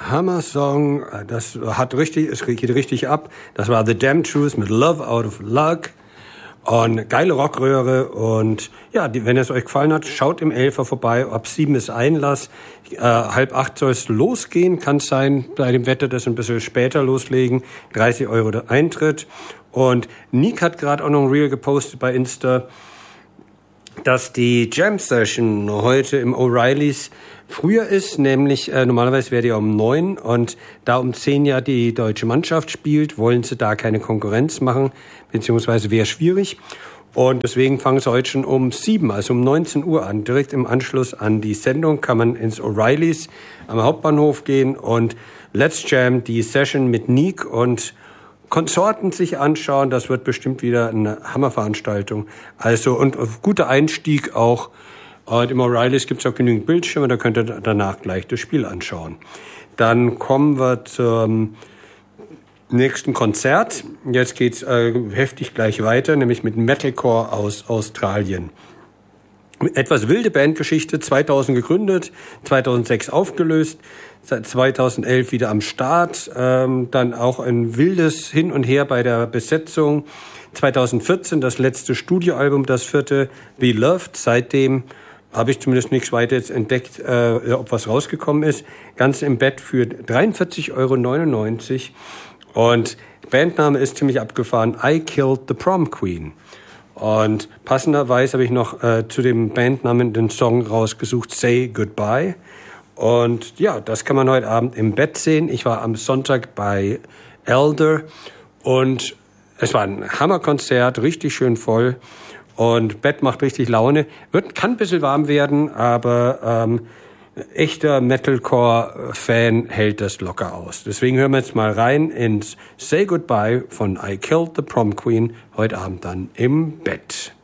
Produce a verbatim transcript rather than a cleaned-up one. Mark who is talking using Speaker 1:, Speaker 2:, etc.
Speaker 1: Hammer-Song. Das hat richtig, es geht richtig ab. Das war The Damn Truth mit Love Out of Luck. Und geile Rockröhre. Und ja, die, wenn es euch gefallen hat, schaut im Elfer vorbei. Ab sieben ist Einlass. Äh, halb acht soll es losgehen. Kann es sein, bei dem Wetter das ein bisschen später loslegen. dreißig Euro der Eintritt. Und Nick hat gerade auch noch ein Reel gepostet bei Insta, dass die Jam Session heute im O'Reillys früher ist, nämlich äh, normalerweise wäre die um neun und da um zehn ja die deutsche Mannschaft spielt, wollen sie da keine Konkurrenz machen, beziehungsweise wäre schwierig. Und deswegen fangen sie heute schon um sieben, also um neunzehn Uhr an. Direkt im Anschluss an die Sendung kann man ins O'Reillys am Hauptbahnhof gehen und Let's Jam, die Session mit Nick und Konsorten sich anschauen. Das wird bestimmt wieder eine Hammerveranstaltung. Also, und guter Einstieg auch. Und im O'Reillys gibt es auch genügend Bildschirme, da könnt ihr danach gleich das Spiel anschauen. Dann kommen wir zum nächsten Konzert. Jetzt geht's äh, heftig gleich weiter, nämlich mit Metalcore aus Australien. Etwas wilde Bandgeschichte, zweitausend gegründet, zweitausendsechs aufgelöst, seit zweitausendelf wieder am Start, ähm, dann auch ein wildes Hin und Her bei der Besetzung. zweitausendvierzehn das letzte Studioalbum, das vierte, Beloved. Seitdem habe ich zumindest nichts weiter jetzt entdeckt, äh, ob was rausgekommen ist. Ganz im Bett für dreiundvierzig Euro neunundneunzig. Und Bandname ist ziemlich abgefahren, I Killed the Prom Queen. Und passenderweise habe ich noch äh, zu dem Bandnamen den Song rausgesucht, Say Goodbye. Und ja, das kann man heute Abend im Bett sehen. Ich war am Sonntag bei Elder und es war ein Hammerkonzert, richtig schön voll. Und Bett macht richtig Laune. Wird, kann ein bisschen warm werden, aber ähm, echter Metalcore-Fan hält das locker aus. Deswegen hören wir jetzt mal rein ins Say Goodbye von I Killed the Prom Queen, heute Abend dann im Bett.